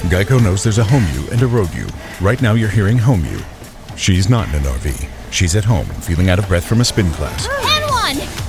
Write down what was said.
Geico knows there's a home you and a road you. Right now you're hearing home you. She's not in an RV. She's at home, feeling out of breath from a spin class. And one!